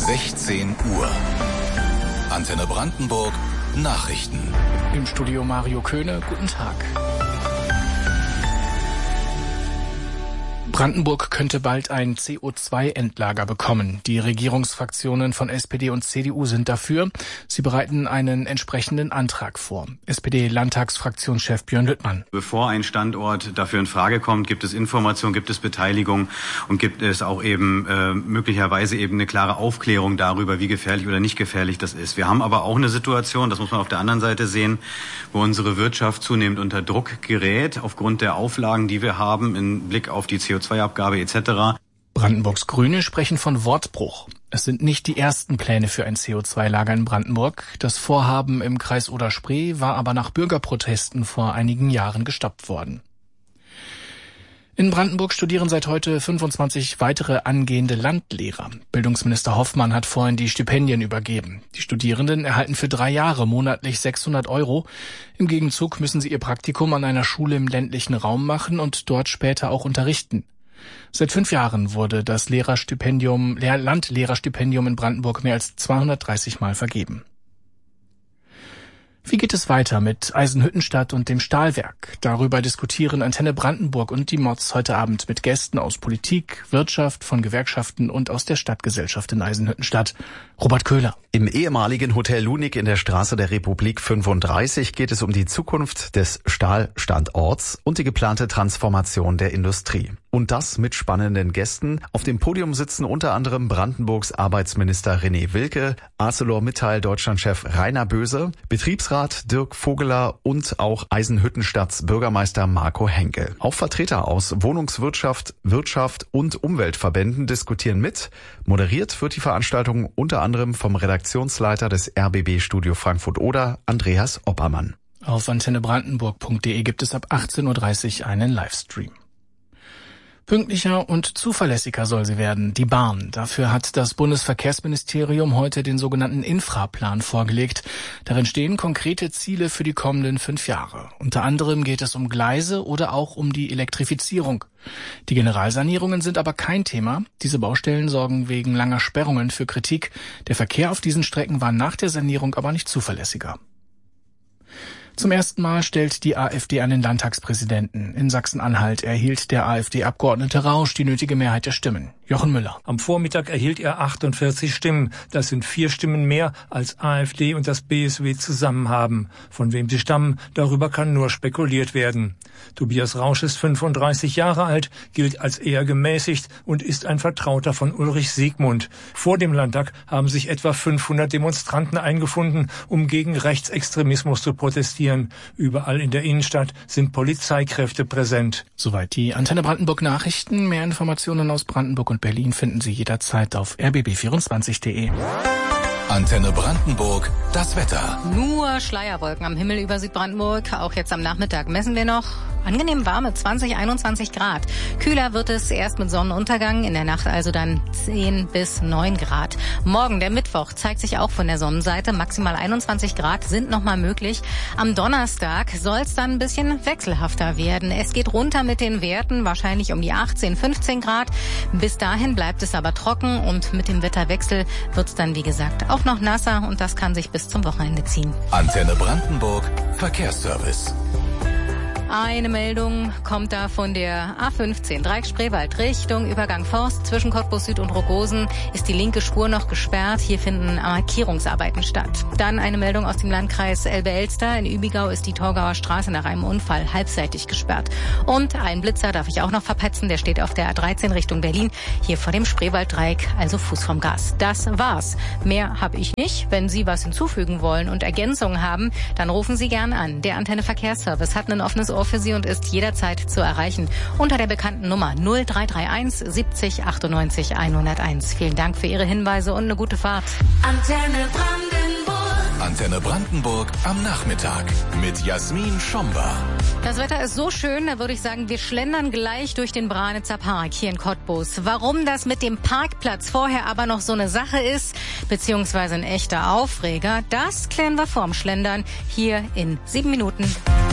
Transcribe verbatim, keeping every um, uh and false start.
sechzehn Uhr. Antenne Brandenburg Nachrichten. Im Studio Mario Köhne, guten Tag. Brandenburg könnte bald ein C O zwei Endlager bekommen. Die Regierungsfraktionen von S P D und C D U sind dafür. Sie bereiten einen entsprechenden Antrag vor. S P D-Landtagsfraktionschef Björn Lüttmann. Bevor ein Standort dafür in Frage kommt, gibt es Information, gibt es Beteiligung und gibt es auch eben äh, möglicherweise eben eine klare Aufklärung darüber, wie gefährlich oder nicht gefährlich das ist. Wir haben aber auch eine Situation, das muss man auf der anderen Seite sehen, wo unsere Wirtschaft zunehmend unter Druck gerät, aufgrund der Auflagen, die wir haben im Blick auf die C O zwei Abgabe et cetera. Brandenburgs Grüne sprechen von Wortbruch. Es sind nicht die ersten Pläne für ein C O zwei Lager in Brandenburg. Das Vorhaben im Kreis Oder-Spree war aber nach Bürgerprotesten vor einigen Jahren gestoppt worden. In Brandenburg studieren seit heute fünfundzwanzig weitere angehende Landlehrer. Bildungsminister Hoffmann hat vorhin die Stipendien übergeben. Die Studierenden erhalten für drei Jahre monatlich sechshundert Euro. Im Gegenzug müssen sie ihr Praktikum an einer Schule im ländlichen Raum machen und dort später auch unterrichten. Seit fünf Jahren wurde das Lehrerstipendium, Landlehrerstipendium in Brandenburg mehr als zweihundertdreißig Mal vergeben. Wie geht es weiter mit Eisenhüttenstadt und dem Stahlwerk? Darüber diskutieren Antenne Brandenburg und die Mods heute Abend mit Gästen aus Politik, Wirtschaft, von Gewerkschaften und aus der Stadtgesellschaft in Eisenhüttenstadt. Robert Köhler. Im ehemaligen Hotel Lunig in der Straße der Republik fünfunddreißig geht es um die Zukunft des Stahlstandorts und die geplante Transformation der Industrie. Und das mit spannenden Gästen. Auf dem Podium sitzen unter anderem Brandenburgs Arbeitsminister René Wilke, ArcelorMittal Deutschlandchef Rainer Böse, Betriebsrat Dirk Vogeler und auch Eisenhüttenstadts Bürgermeister Marco Henkel. Auch Vertreter aus Wohnungswirtschaft, Wirtschaft und Umweltverbänden diskutieren mit. Moderiert wird die Veranstaltung unter anderem vom Redaktionsleiter des R B B Studio Frankfurt-Oder, Andreas Oppermann. Auf antenne brandenburg punkt de gibt es ab achtzehn Uhr dreißig einen Livestream. Pünktlicher und zuverlässiger soll sie werden, die Bahn. Dafür hat das Bundesverkehrsministerium heute den sogenannten Infraplan vorgelegt. Darin stehen konkrete Ziele für die kommenden fünf Jahre. Unter anderem geht es um Gleise oder auch um die Elektrifizierung. Die Generalsanierungen sind aber kein Thema. Diese Baustellen sorgen wegen langer Sperrungen für Kritik. Der Verkehr auf diesen Strecken war nach der Sanierung aber nicht zuverlässiger. Zum ersten Mal stellt die AfD einen Landtagspräsidenten. In Sachsen-Anhalt erhielt der AfD-Abgeordnete Rausch die nötige Mehrheit der Stimmen. Jochen Müller. Am Vormittag erhielt er achtundvierzig Stimmen. Das sind vier Stimmen mehr, als AfD und das B S W zusammen haben. Von wem sie stammen, darüber kann nur spekuliert werden. Tobias Rausch ist fünfunddreißig Jahre alt, gilt als eher gemäßigt und ist ein Vertrauter von Ulrich Siegmund. Vor dem Landtag haben sich etwa fünfhundert Demonstranten eingefunden, um gegen Rechtsextremismus zu protestieren. Überall in der Innenstadt sind Polizeikräfte präsent. Soweit die Antenne Brandenburg Nachrichten. Mehr Informationen aus Brandenburg und Berlin finden Sie jederzeit auf r b b vierundzwanzig punkt de. Antenne Brandenburg, das Wetter. Nur Schleierwolken am Himmel über Südbrandenburg. Auch jetzt am Nachmittag messen wir noch angenehm warme zwanzig, einundzwanzig Grad. Kühler wird es erst mit Sonnenuntergang, in der Nacht also dann zehn bis neun Grad. Morgen, der Mittwoch, zeigt sich auch von der Sonnenseite. Maximal einundzwanzig Grad sind nochmal möglich. Am Donnerstag soll es dann ein bisschen wechselhafter werden. Es geht runter mit den Werten, wahrscheinlich um die achtzehn, fünfzehn Grad. Bis dahin bleibt es aber trocken und mit dem Wetterwechsel wird es dann, wie gesagt, auch noch nasser und das kann sich bis zum Wochenende ziehen. Antenne Brandenburg, Verkehrsservice. Eine Meldung kommt da von der A fünfzehn, Dreieck-Spreewald Richtung Übergang Forst. Zwischen Cottbus Süd und Rogosen ist die linke Spur noch gesperrt. Hier finden Markierungsarbeiten statt. Dann eine Meldung aus dem Landkreis Elbe-Elster. In Übigau ist die Torgauer Straße nach einem Unfall halbseitig gesperrt. Und ein Blitzer darf ich auch noch verpetzen. Der steht auf der A dreizehn Richtung Berlin. Hier vor dem Spreewalddreieck, also Fuß vom Gas. Das war's. Mehr habe ich nicht. Wenn Sie was hinzufügen wollen und Ergänzungen haben, dann rufen Sie gern an. Der Antenne Verkehrsservice hat ein offenes Ohr für Sie und ist jederzeit zu erreichen unter der bekannten Nummer null drei drei eins siebzig achtundneunzig hunderteins. Vielen Dank für Ihre Hinweise und eine gute Fahrt. Antenne Brandenburg. Antenne Brandenburg am Nachmittag mit Jasmin Schomber. Das Wetter ist so schön, da würde ich sagen, wir schlendern gleich durch den Branitzer Park hier in Cottbus. Warum das mit dem Parkplatz vorher aber noch so eine Sache ist, beziehungsweise ein echter Aufreger, das klären wir vorm Schlendern hier in sieben Minuten.